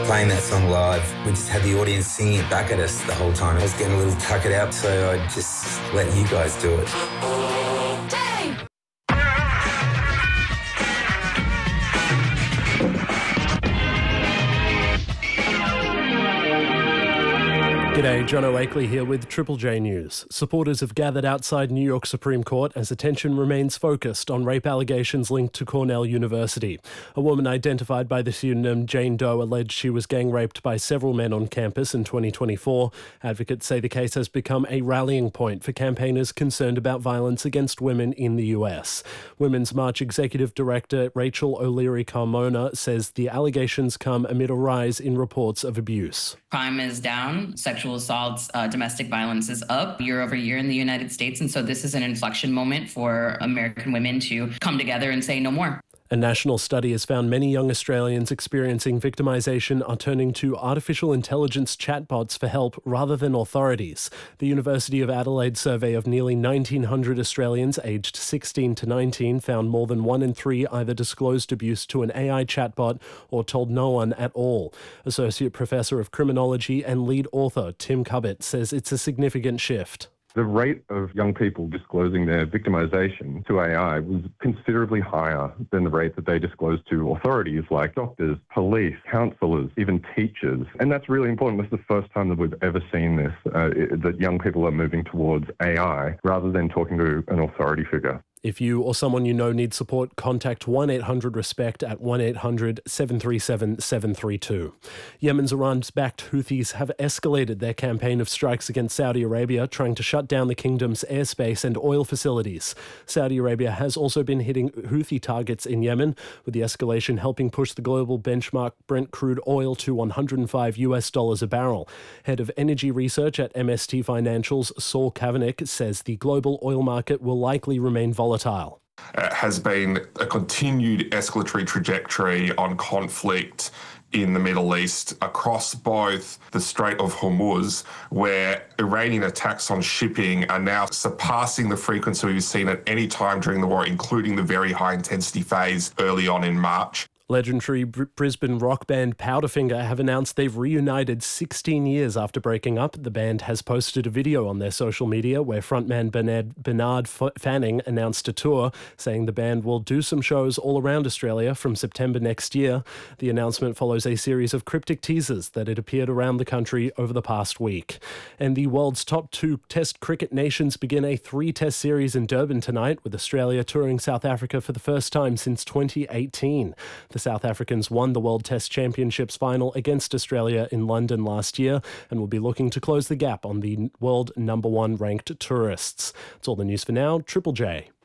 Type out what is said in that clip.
playing that song live, we just had the audience singing it back at us the whole time. I was getting a little tuckered out, so I just let you guys do it. G'day, Jono Akeley here with Triple J News. Supporters have gathered outside New York Supreme Court as attention remains focused on rape allegations linked to Cornell University. A woman identified by the pseudonym Jane Doe alleged she was gang raped by several men on campus in 2024. Advocates say the case has become a rallying point for campaigners concerned about violence against women in the US. Women's March Executive Director Rachel O'Leary Carmona says the allegations come amid a rise in reports of abuse. Crime is down, sexual assaults, domestic violence is up year over year in the United States. And so this is an inflection moment for American women to come together and say no more. A national study has found many young Australians experiencing victimisation are turning to artificial intelligence chatbots for help rather than authorities. The University of Adelaide survey of nearly 1,900 Australians aged 16 to 19 found more than 1 in 3 either disclosed abuse to an AI chatbot or told no one at all. Associate Professor of Criminology and lead author Tim Cubbett says it's a significant shift. The rate of young people disclosing their victimisation to AI was considerably higher than the rate that they disclosed to authorities like doctors, police, counsellors, even teachers. And that's really important. This is the first time that we've ever seen this, that young people are moving towards AI rather than talking to an authority figure. If you or someone you know needs support, contact 1-800-RESPECT at 1-800-737-732. Yemen's Iran-backed Houthis have escalated their campaign of strikes against Saudi Arabia, trying to shut down the kingdom's airspace and oil facilities. Saudi Arabia has also been hitting Houthi targets in Yemen, with the escalation helping push the global benchmark Brent crude oil to $105 a barrel. Head of energy research at MST Financials, Saul Kavanagh, says the global oil market will likely remain volatile. Has been a continued escalatory trajectory on conflict in the Middle East across both the Strait of Hormuz, where Iranian attacks on shipping are now surpassing the frequency we've seen at any time during the war, including the very high intensity phase early on in March. Legendary Brisbane rock band Powderfinger have announced they've reunited 16 years after breaking up. The band has posted a video on their social media where frontman Bernard Fanning announced a tour, saying the band will do some shows all around Australia from September next year. The announcement follows a series of cryptic teasers that had appeared around the country over the past week. And the world's top 2 Test cricket nations begin a 3-test series in Durban tonight, with Australia touring South Africa for the first time since 2018. The South Africans won the World Test Championships final against Australia in London last year and will be looking to close the gap on the world #1 ranked tourists. That's all the news for now. Triple J.